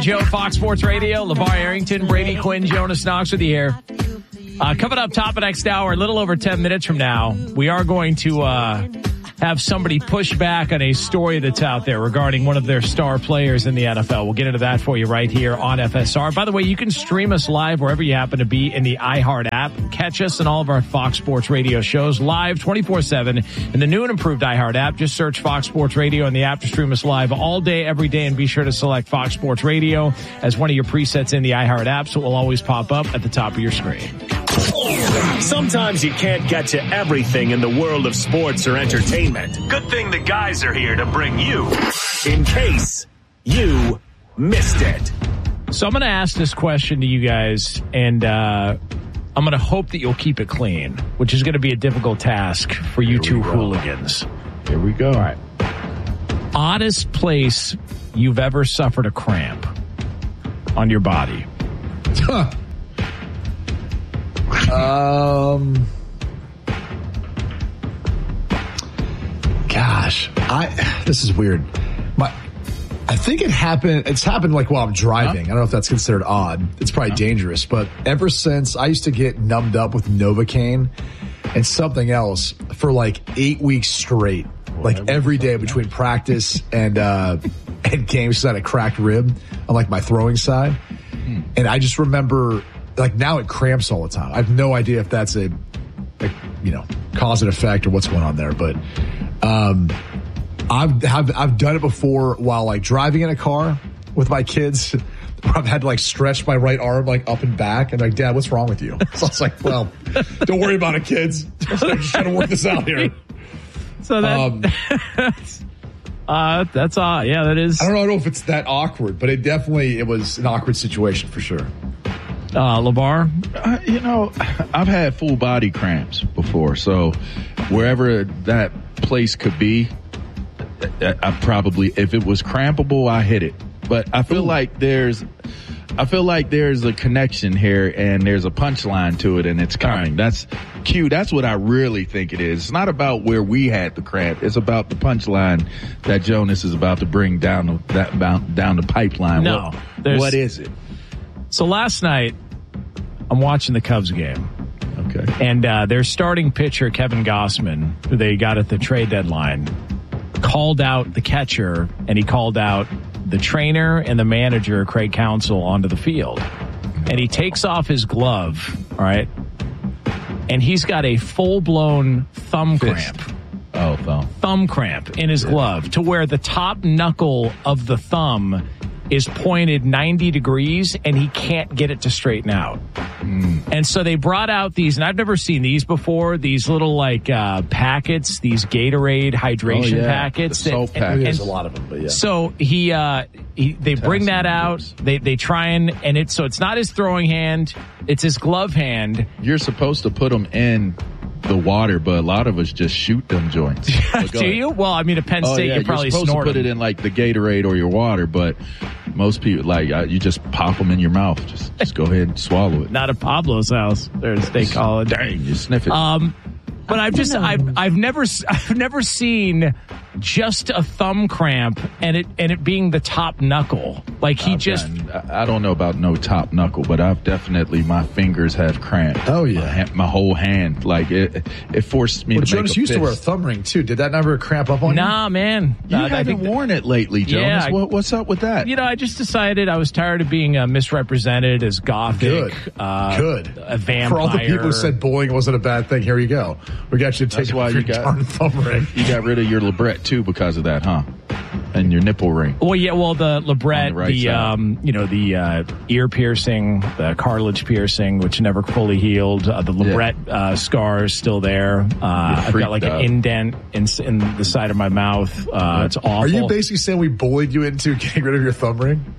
Joe, Fox Sports Radio, LeVar Arrington, Brady Quinn, Jonas Knox with you here. Coming up top of next hour, a little over 10 minutes from now, we are going to have somebody push back on a story that's out there regarding one of their star players in the NFL. We'll get into that for you right here on FSR. By the way, you can stream us live wherever you happen to be in the iHeart app. Catch us in all of our Fox Sports Radio shows live 24/7 in the new and improved iHeart app. Just search Fox Sports Radio in the app to stream us live all day, every day, and be sure to select Fox Sports Radio as one of your presets in the iHeart app, so it will always pop up at the top of your screen. Sometimes you can't get to everything in the world of sports or entertainment. Good thing the guys are here to bring you in case you missed it. So I'm going to ask this question to you guys, and I'm going to hope that you'll keep it clean, which is going to be a difficult task for you two hooligans. Here we go. All right. Oddest place you've ever suffered a cramp on your body? Gosh, this is weird. I think it's happened like while I'm driving. I don't know if that's considered odd. It's probably dangerous, but ever since I used to get numbed up with Novocaine and something else for like 8 weeks straight, like every day between practice and games, because I had a cracked rib on like my throwing side. And I just remember, like, now it cramps all the time. I have no idea if that's a cause and effect or what's going on there, but I've done it before while like driving in a car with my kids. I've had to like stretch my right arm like up and back, and like, Dad, what's wrong with you? So I was like, well, don't worry about it, kids. I'm just trying to work this out here. So that's odd. Yeah, that is. I don't know if it's that awkward, but it was an awkward situation for sure. LeVar? I've had full body cramps before, so wherever that place could be, I probably, if it was crampable, I hit it. But I feel like there's a connection here, and there's a punchline to it, and it's coming. That's Q. That's what I really think it is. It's not about where we had the cramp. It's about the punchline that Jonas is about to bring down the pipeline. No, what is it? So last night, I'm watching the Cubs game. Okay. And their starting pitcher, Kevin Gausman, who they got at the trade deadline, called out the catcher, and he called out the trainer and the manager, Craig Counsell, onto the field. And he takes off his glove, all right? And he's got a full-blown thumb cramp. Oh, thumb cramp in his glove, to where the top knuckle of the thumb is pointed 90 degrees, and he can't get it to straighten out. And so they brought out these, and I've never seen these before, these little like packets, these Gatorade hydration packets. There's a lot of them, but yeah. So they bring that out. They try and it's not his throwing hand, it's his glove hand. You're supposed to put them in the water, but a lot of us just shoot them joints. Do you? Well, I mean, at Penn State, you probably you're supposed snort to put them. it in like the Gatorade or your water, but most people you just pop them in your mouth. Just go ahead and swallow it. Not at Pablo's house there at State College. Dang, you sniff it. But I've never seen just a thumb cramp and it being the top knuckle. Like I don't know about no top knuckle, but my fingers have cramped. Oh yeah. My whole hand. Like it forced me to Jonas make a used fist. to wear a thumb ring too. Did that never cramp up on you? Nah, man. You haven't worn it lately, Jonas. Yeah, What's up with that? I just decided I was tired of being misrepresented as gothic. Good. A vampire. For all the people who said bullying wasn't a bad thing, here you go. We got you to take off your darn thumb ring. You got rid of your Librette too because of that, huh? And your nipple ring. Well, yeah. Well, the Librette, the ear piercing, the cartilage piercing, which never fully healed. The Librette scar is still there. I've got like an indent in the side of my mouth. It's awful. Are you basically saying we bullied you into getting rid of your thumb ring?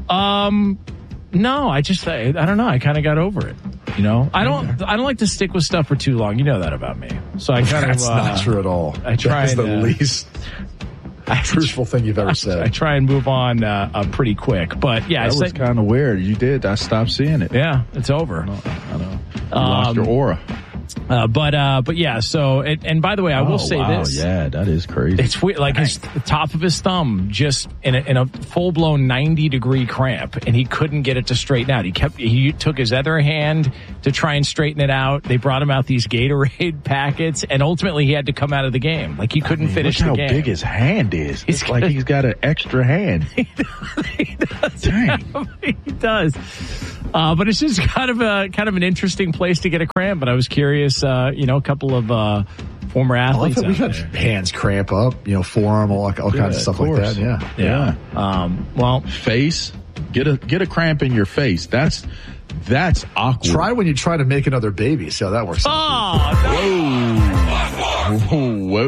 No, I don't know. I kind of got over it. I don't like to stick with stuff for too long. You know that about me. So I kind of. That's not true at all. I try. That's the least truthful thing you've ever said. I try and move on pretty quick, but yeah, that was kind of weird. You did. I stopped seeing it. Yeah, it's over. I know. You lost your aura. But yeah, so, and by the way, I will say this. Yeah, that is crazy. It's weird, like the top of his thumb just in a full-blown 90-degree cramp, and he couldn't get it to straighten out. He took his other hand to try and straighten it out. They brought him out these Gatorade packets, and ultimately he had to come out of the game. Like, he couldn't finish the game. Look how big his hand is. It's like he's got an extra hand. He does. Dang. He does. But it's just kind of an interesting place to get a cramp. But I was curious, a couple of former athletes. We've had hands cramp up, forearm, all kinds of stuff like that. Yeah. Well, face, get a cramp in your face. That's awkward. Try when you try to make another baby. See how that works. Whoa.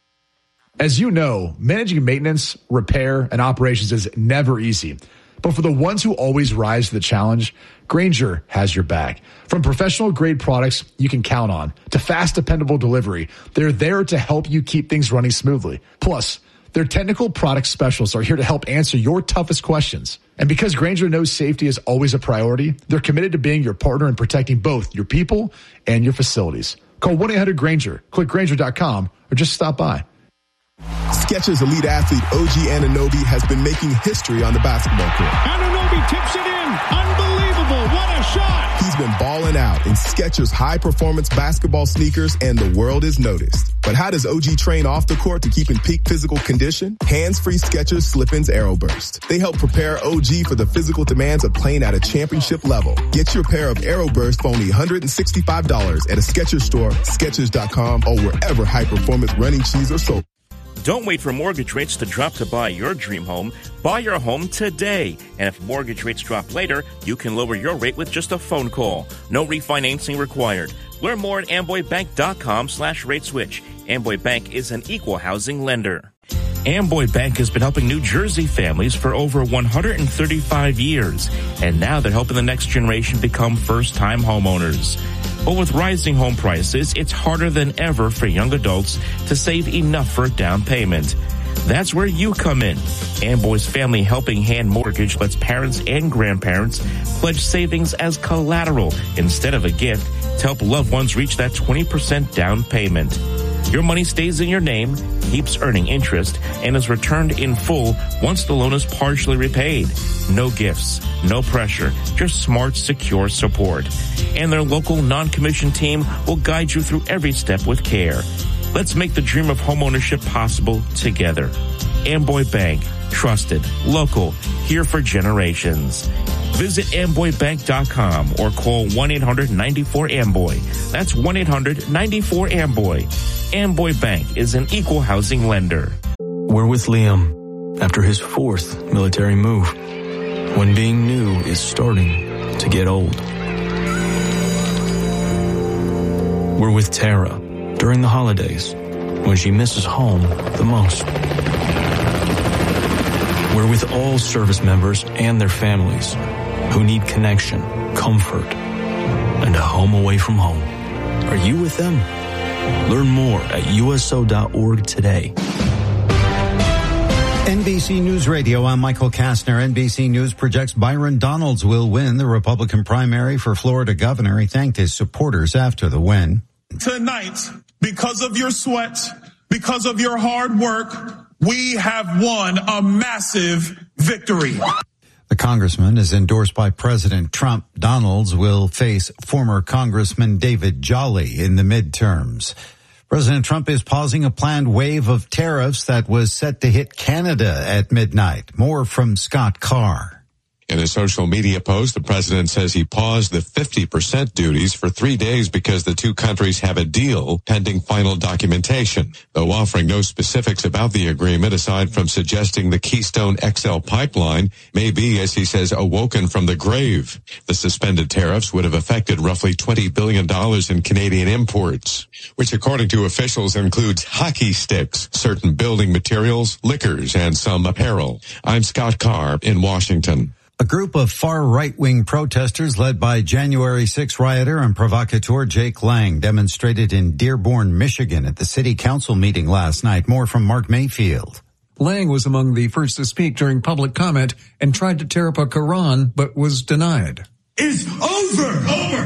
As you know, managing maintenance, repair, and operations is never easy. But for the ones who always rise to the challenge, Grainger has your back. From professional-grade products you can count on to fast, dependable delivery, they're there to help you keep things running smoothly. Plus, their technical product specialists are here to help answer your toughest questions. And because Grainger knows safety is always a priority, they're committed to being your partner in protecting both your people and your facilities. Call 1-800-GRAINGER, click Grainger.com, or just stop by. Skechers elite athlete OG Anunoby has been making history on the basketball court. Anunoby tips it in. Unbelievable. What a shot. He's been balling out in Skechers high-performance basketball sneakers, and the world is noticed. But how does OG train off the court to keep in peak physical condition? Hands-free Skechers Slip-ins AeroBurst. They help prepare OG for the physical demands of playing at a championship level. Get your pair of AeroBurst for only $165 at a Skechers store, Skechers.com, or wherever high-performance running shoes are sold. Don't wait for mortgage rates to drop to buy your dream home. Buy your home today. And if mortgage rates drop later, you can lower your rate with just a phone call. No refinancing required. Learn more at amboybank.com/rateswitch. Amboy Bank is an equal housing lender. Amboy Bank has been helping New Jersey families for over 135 years. And now they're helping the next generation become first-time homeowners. But with rising home prices, it's harder than ever for young adults to save enough for a down payment. That's where you come in. Amboy's Family Helping Hand Mortgage lets parents and grandparents pledge savings as collateral instead of a gift to help loved ones reach that 20% down payment. Your money stays in your name, keeps earning interest, and is returned in full once the loan is partially repaid. No gifts, no pressure, just smart, secure support. And their local non-commissioned team will guide you through every step with care. Let's make the dream of homeownership possible together. Amboy Bank, trusted, local, here for generations. Visit amboybank.com or call 1-800-94-AMBOY. That's 1-800-94-AMBOY. Amboy Bank is an equal housing lender. We're with Liam after his 4th military move, when being new is starting to get old. We're with Tara during the holidays, when she misses home the most. We're with all service members and their families who need connection, comfort, and a home away from home. Are you with them? Learn more at USO.org today. NBC News Radio, I'm Michael Kastner. NBC News projects Byron Donalds will win the Republican primary for Florida governor. He thanked his supporters after the win. Tonight, because of your sweat, because of your hard work, we have won a massive victory. The congressman is endorsed by President Trump. Donalds will face former Congressman David Jolly in the midterms. President Trump is pausing a planned wave of tariffs that was set to hit Canada at midnight. More from Scott Carr. In a social media post, the president says he paused the 50% duties for 3 days because the two countries have a deal pending final documentation, though offering no specifics about the agreement aside from suggesting the Keystone XL pipeline may be, as he says, awoken from the grave. The suspended tariffs would have affected roughly $20 billion in Canadian imports, which according to officials includes hockey sticks, certain building materials, liquors, and some apparel. I'm Scott Carr in Washington. A group of far right-wing protesters led by January 6 rioter and provocateur Jake Lang demonstrated in Dearborn, Michigan at the city council meeting last night. More from Mark Mayfield. Lang was among the first to speak during public comment and tried to tear up a Quran, but was denied. It's over!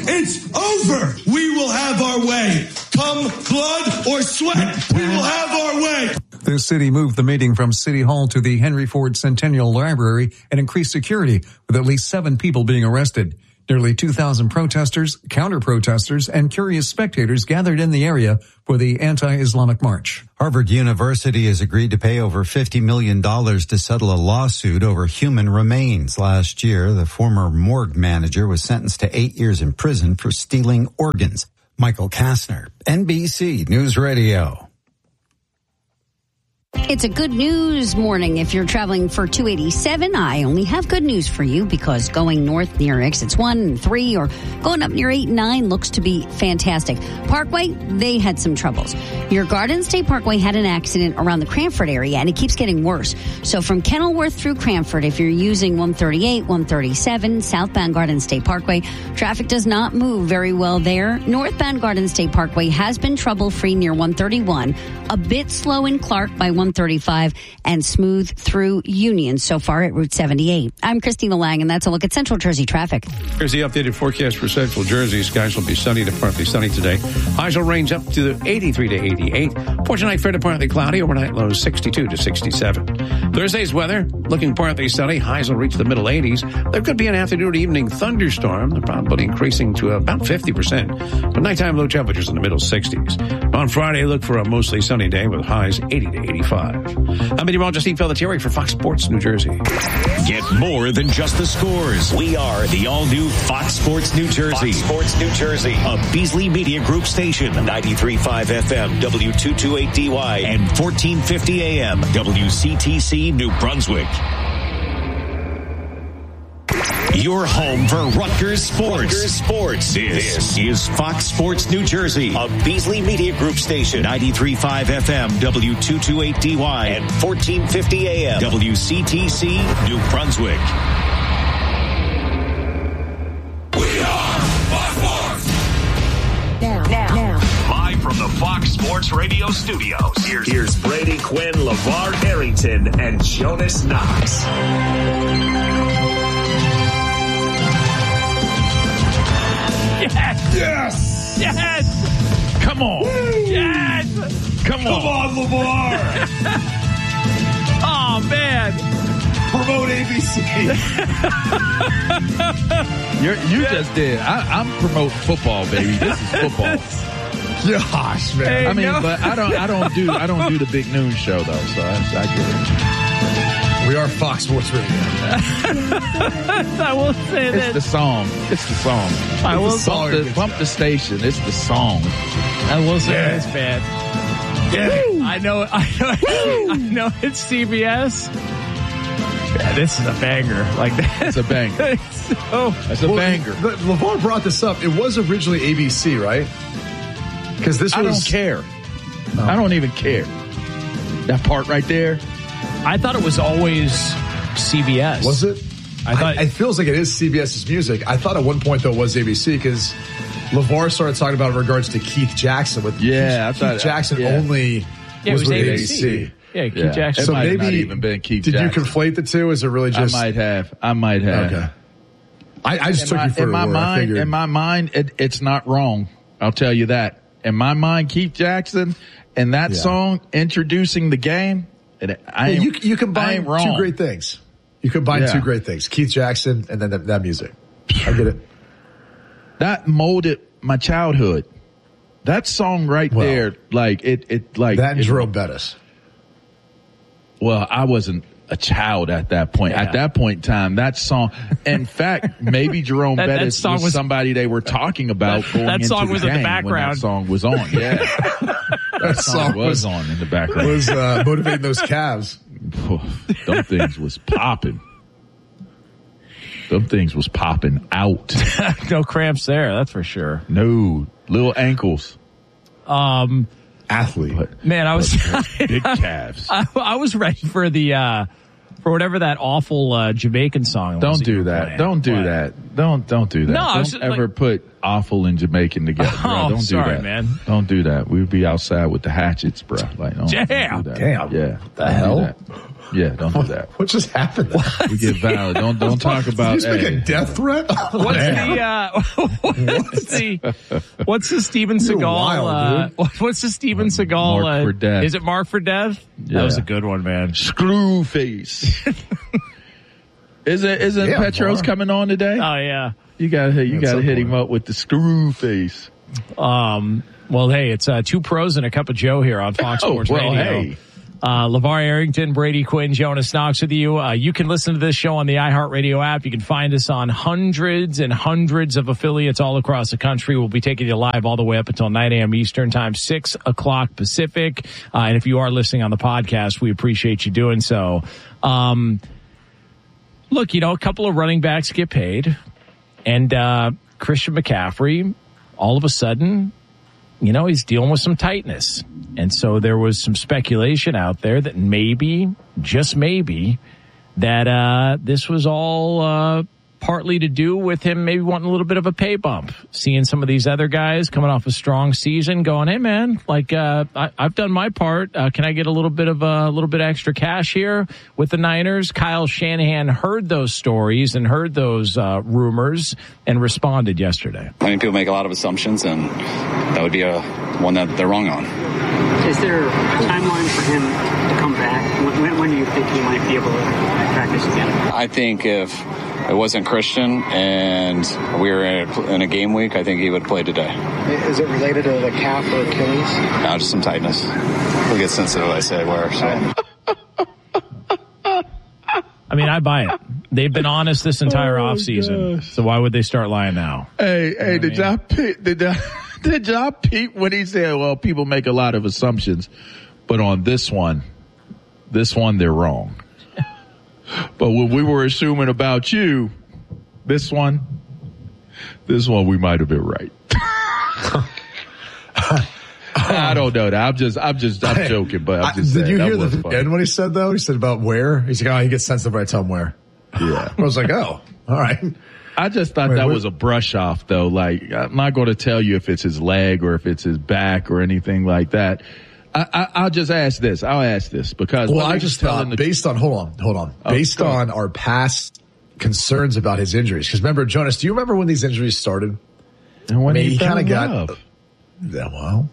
It's over. We will have our way. Come blood or sweat, we will have our way. The city moved the meeting from City Hall to the Henry Ford Centennial Library and increased security, with at least 7 people being arrested. Nearly 2,000 protesters, counter-protesters, and curious spectators gathered in the area for the anti-Islamic march. Harvard University has agreed to pay over $50 million to settle a lawsuit over human remains. Last year, the former morgue manager was sentenced to 8 years in prison for stealing organs. Michael Kastner, NBC News Radio. It's a good news morning if you're traveling for 287. I only have good news for you because going north near exits 1 and 3 or going up near 8 and 9 looks to be fantastic. Parkway, they had some troubles. Your Garden State Parkway had an accident around the Cranford area and it keeps getting worse. So from Kenilworth through Cranford, if you're using 138, 137, southbound Garden State Parkway, traffic does not move very well there. Northbound Garden State Parkway has been trouble-free near 131, a bit slow in Clark by 135, and smooth through Union so far at Route 78. I'm Christina Lang, and that's a look at Central Jersey traffic. Here's the updated forecast for Central Jersey. Skies will be sunny to partly sunny today. Highs will range up to 83 to 88. For tonight, fair to partly cloudy. Overnight lows 62 to 67. Thursday's weather, looking partly sunny. Highs will reach the middle 80s. There could be an afternoon to evening thunderstorm, the probability increasing to about 50%. But nighttime low temperatures in the middle 60s. On Friday, look for a mostly sunny day with highs 80 to 85. I'm meteorologist Pelletieri for Fox Sports New Jersey. Get more than just the scores. We are the all-new Fox Sports New Jersey. Fox Sports New Jersey, a Beasley Media Group station. 93.5 FM, W228DY, and 1450 AM, WCTC New Brunswick. Your home for Rutgers Sports. This is Fox Sports New Jersey, a Beasley Media Group station. 93.5 FM, W228DY, and 1450 AM, WCTC New Brunswick. We are Fox Sports. Now. Live from the Fox Sports Radio studios, here's Brady Quinn, LeVar Arrington, and Jonas Knox. Yes! Yes! Come on! Woo! Yes! Come on, LeVar! Oh, man! Promote ABC. You just did. I'm promoting football, baby. This is football. Gosh, man. Hey, I mean, no. but I don't do the big noon show though, so I get it. We are Fox Sports Radio. I will say that. It's the song. I will bump the station. It's the song. I will say this, man. Yeah. I know it's CBS. Yeah, this is a banger. Like that. It's a banger. That's a banger. LeVar brought this up. It was originally ABC, right? Because this was. I don't care. No. I don't even care. That part right there. I thought it was always CBS. Was it? I thought it feels like it is CBS's music. I thought at one point though it was ABC because LeVar started talking about it in regards to Keith Jackson. With Keith Jackson only was with ABC. Yeah, Keith Jackson. So might maybe not even been Keith did Jackson. You conflate the two? Is it really just? I might have. Okay. I just took you for in my mind. It's not wrong. I'll tell you that. In my mind, Keith Jackson and that song introducing the game. You combine two great things. You combine two great things. Keith Jackson and then that music. I get it. That molded my childhood. That song there, like it like that and Jerome Bettis. Well, I wasn't a child at that point. Yeah. At that point in time, that song, in fact, maybe Jerome Bettis was somebody they were talking about going into the game. That song was in the background. When that song was on, yeah. That song was on in the background. Was motivating those calves. Them things was popping. Them things was popping out. No cramps there, that's for sure. No, little ankles. Athlete. Man, I was big calves. I was ready for the for whatever that awful Jamaican song. Don't do that. Don't do that. Don't do that. No, don't ever put awful and Jamaican together. Bro, don't sorry, do that, man. Don't do that. We'd be outside with the hatchets, bro. Like, don't do that. Damn. Yeah. The hell? Yeah, don't do that. What just happened? We get violent. Don't talk about. Did you make a death threat? What's the Steven Seagal? Wild, what's the Steven Seagal? Mark for Death. Is it Mark for Death? Yeah. That was a good one, man. Screw face. Isn't Petros coming on today? Oh yeah. You gotta hit him up with the screw face. Well, hey, it's 2 pros and a cup of Joe here on Fox Sports Radio. Hey. LeVar Arrington, Brady Quinn, Jonas Knox with you. You can listen to this show on the iHeartRadio app. You can find us on hundreds and hundreds of affiliates all across the country. We'll be taking you live all the way up until 9 a.m. Eastern time, 6 o'clock Pacific. And if you are listening on the podcast, we appreciate you doing so. Look, a couple of running backs get paid. And Christian McCaffrey, all of a sudden, he's dealing with some tightness. And so there was some speculation out there that maybe, just maybe, that this was all partly to do with him maybe wanting a little bit of a pay bump. Seeing some of these other guys coming off a strong season going, hey, man, I've done my part. Can I get a little bit extra cash here with the Niners? Kyle Shanahan heard those stories and heard those rumors and responded yesterday. I mean, people make a lot of assumptions, and that would be one that they're wrong on. Is there a timeline for him to come back? When do you think he might be able to practice again? I think if it wasn't Christian and we were in a game week, I think he would play today. Is it related to the calf or Achilles? No, just some tightness. We'll get sensitive, I say, where. So. I mean, I buy it. They've been honest this entire offseason. So why would they start lying now? Hey, did y'all peep when he said, well, people make a lot of assumptions, but on this one, they're wrong. But what we were assuming about you, this one we might have been right. I don't know that. I'm joking, but I'm just saying. Did you hear the end what he said though? He said about where? He's like, he gets sensitive when I tell him where. Yeah. I was like, all right. I just thought that was a brush off though. Like, I'm not going to tell you if it's his leg or if it's his back or anything like that. I'll just ask this. I'll ask this because. Well, I just thought based on, hold on. Based on our past concerns about his injuries. Because remember, Jonas, do you remember when these injuries started? And when he kind of got. Yeah, well.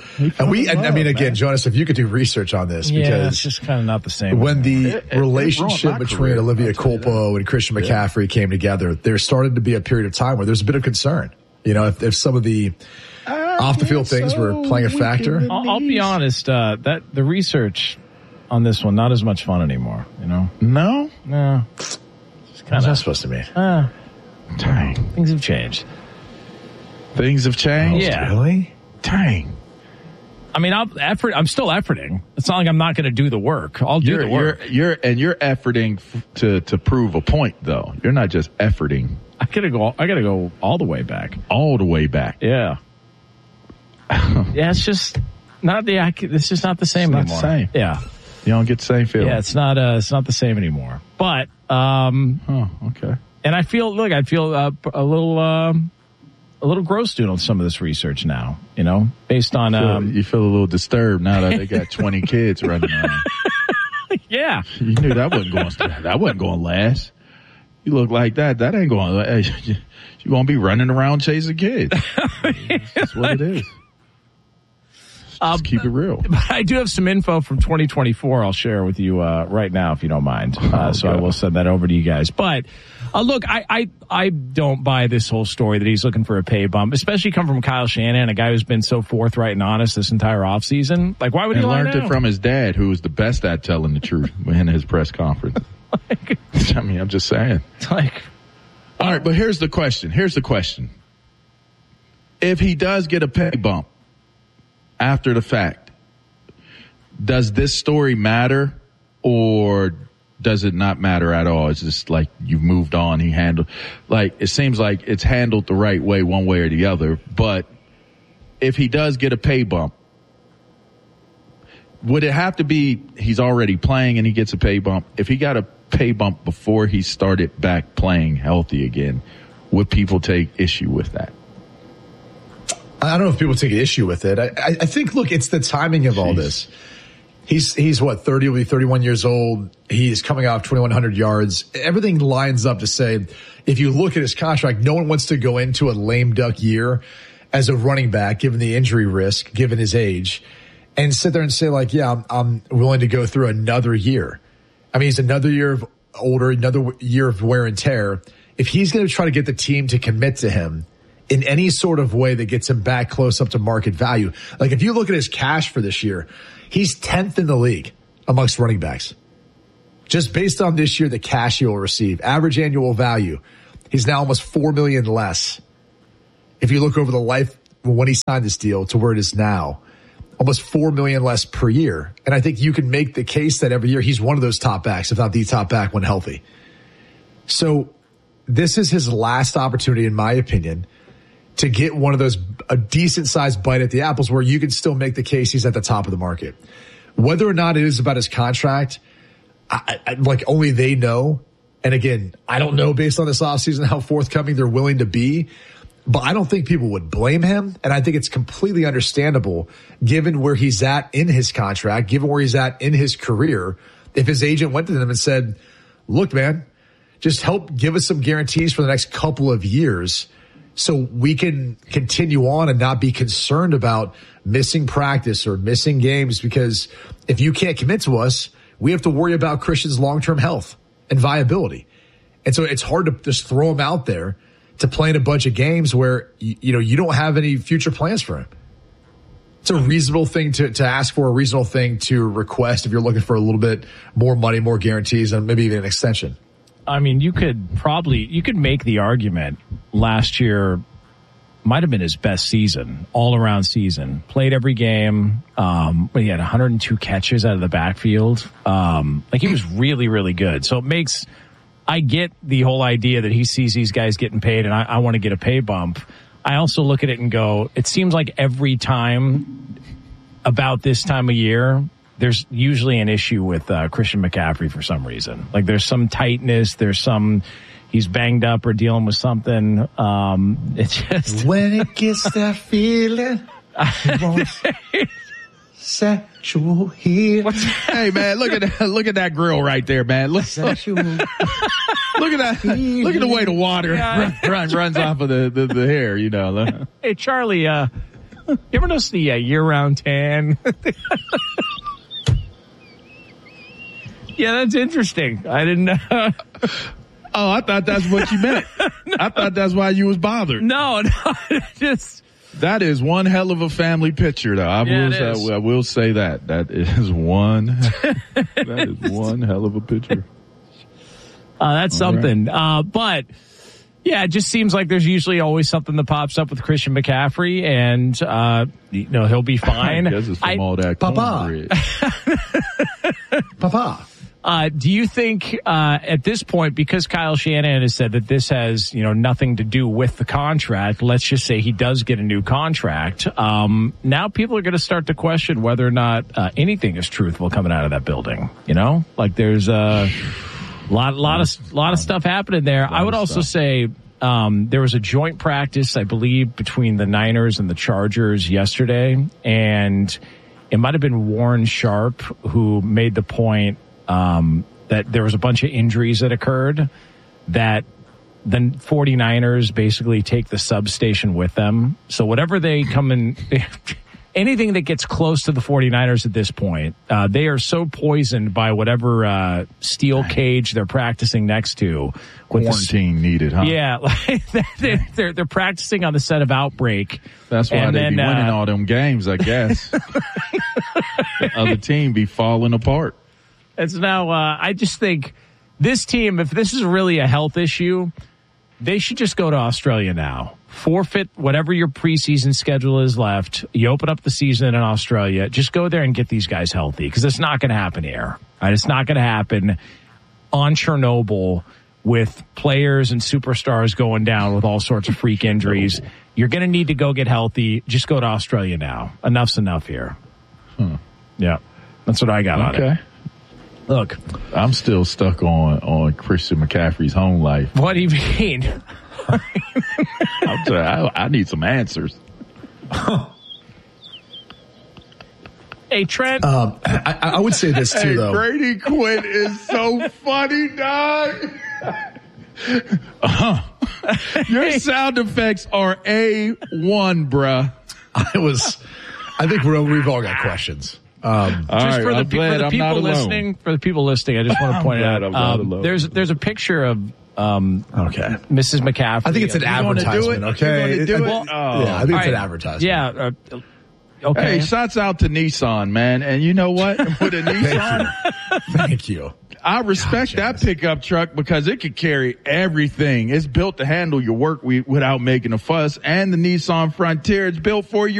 Again, Jonas, if you could do research on this, because it's just kind of not the same. When the relationship between Olivia Culpo and Christian McCaffrey came together, there started to be a period of time where there's a bit of concern. If some of the off the field things were playing a factor. I'll be honest, that the research on this one, not as much fun anymore, No? It's What's that supposed to mean? Dang. Things have changed. Things have changed? Yeah. Really? Dang. I mean, I'm still efforting. It's not like I'm not going to do the work. I'll do the work. You're efforting to prove a point, though. You're not just efforting. I gotta go all the way back. All the way back. Yeah. Yeah, it's just not it's just not the same anymore. Not the same. Yeah. You don't get the same feeling. Yeah, it's not the same anymore. But, okay. And I feel a little gross doing some of this research now, based on, you feel a little disturbed now that they got 20 kids running around. Yeah. You knew that wasn't going to last. You look like that ain't going to, you're going to be running around chasing kids. That's what it is. Just keep it real. But I do have some info from 2024 I'll share with you right now, if you don't mind. So I will send that over to you guys. But look, I don't buy this whole story that he's looking for a pay bump, especially come from Kyle Shanahan, a guy who's been so forthright and honest this entire offseason. Like, why would he lie now? He learned it from his dad, who was the best at telling the truth in his press conference. I mean, I'm just saying. All right, but here's the question. If he does get a pay bump after the fact, does this story matter or does it not matter at all? It's just like you've moved on. It seems like it's handled the right way, one way or the other. But if he does get a pay bump, would it have to be he's already playing and he gets a pay bump? If he got a pay bump before he started back playing healthy again, would people take issue with that? I don't know if people take issue with it. I think, look, it's the timing of all this. He's what, 30, will be 31 years old. He's coming off 2,100 yards. Everything lines up to say, if you look at his contract, no one wants to go into a lame duck year as a running back, given the injury risk, given his age, and sit there and say, like, yeah, I'm willing to go through another year. I mean, he's another year of older, another year of wear and tear. If he's going to try to get the team to commit to him in any sort of way that gets him back close up to market value, like if you look at his cash for this year, he's 10th in the league amongst running backs. Just based on this year, the cash he will receive, average annual value, he's now almost $4 million less. If you look over the life when he signed this deal to where it is now, almost $4 million less per year. And I think you can make the case that every year he's one of those top backs, if not the top back when healthy. So this is his last opportunity, in my opinion, to get one of those, a decent sized bite at the apples where you can still make the case he's at the top of the market. Whether or not it is about his contract, like only they know. And again, I don't know based on this offseason how forthcoming they're willing to be, but I don't think people would blame him. And I think it's completely understandable given where he's at in his contract, given where he's at in his career. If his agent went to them and said, look, man, just help give us some guarantees for the next couple of years so we can continue on and not be concerned about missing practice or missing games, because if you can't commit to us, we have to worry about Christian's long-term health and viability. And so it's hard to just throw him out there to play in a bunch of games where, you don't have any future plans for him. It's a reasonable thing to ask for, a reasonable thing to request if you're looking for a little bit more money, more guarantees, and maybe even an extension. I mean, you could make the argument last year might have been his best season, all around season. Played every game. He had 102 catches out of the backfield. He was really, really good. So I get the whole idea that he sees these guys getting paid and I want to get a pay bump. I also look at it and go, it seems like every time about this time of year, there's usually an issue with Christian McCaffrey for some reason. Like there's some tightness, he's banged up or dealing with something. It's just when it gets that feeling, sexual healing. Hey man, look at that grill right there, man. Look at that. Look at the way the water runs off of the hair. Hey Charlie, you ever notice the year-round tan? Yeah, that's interesting. I didn't know. Oh, I thought that's what you meant. No. I thought that's why you was bothered. No, just. That is one hell of a family picture, though. I will say that. That is one hell of a picture. That's something. Right. But yeah, it just seems like there's usually always something that pops up with Christian McCaffrey, and he'll be fine. I guess it's from all that cornbread. Papa. Do you think at this point, because Kyle Shanahan has said that this has nothing to do with the contract, let's just say he does get a new contract, now people are going to start to question whether or not anything is truthful coming out of that building. There's a lot of stuff happening there. I would also say there was a joint practice, I believe, between the Niners and the Chargers yesterday, and it might have been Warren Sharp who made the point that there was a bunch of injuries that occurred, that the 49ers basically take the substation with them. So whatever they come in, anything that gets close to the 49ers at this point, they are so poisoned by whatever steel cage they're practicing next to. Quarantine needed, huh? Yeah, they're practicing on the set of Outbreak. That's why they be winning all them games, I guess. The other team be falling apart. It's now, I just think this team, if this is really a health issue, they should just go to Australia now. Forfeit whatever your preseason schedule is left. You open up the season in Australia. Just go there and get these guys healthy, because it's not going to happen here. Right? It's not going to happen on Chernobyl with players and superstars going down with all sorts of freak injuries. You're going to need to go get healthy. Just go to Australia now. Enough's enough here. Yeah, that's what I got on it. Look, I'm still stuck on Christian McCaffrey's home life. What do you mean? I need some answers. Hey, Trent. I would say this too, though. Brady Quinn is so funny, dog. Your sound effects are A1, bruh. I think we've all got questions. Just right, for the people listening, I just want to point out there's a picture of Mrs. McCaffrey. I think it's an advertisement. Okay, I think it's an advertisement. Yeah. Okay. Hey, shouts out to Nissan, man. And you know what? With a Nissan, thank you. I respect that pickup truck because it could carry everything. It's built to handle your work without making a fuss. And the Nissan Frontier, it's built for you.